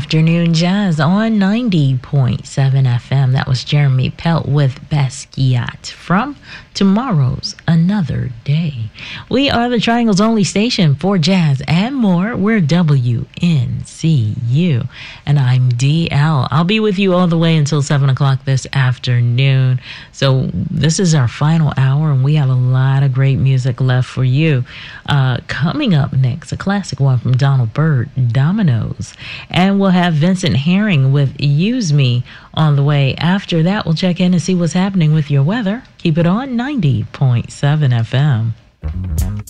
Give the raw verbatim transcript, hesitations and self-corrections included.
Afternoon Jazz on ninety point seven F M. That was Jeremy Pelt with Basquiat from Tomorrow's Another Day. We are the Triangle's only station for jazz and more. We're W N C U, and I'm D L. I'll be with you all the way until seven o'clock this afternoon. So this is our final hour, and we have a lot of great music left for you. Uh, coming up next, a classic one from Donald Byrd, Dominoes. And we'll have Vincent Herring with Use Me on the way. After that, we'll check in and see what's happening with your weather. Keep it on ninety point seven F M.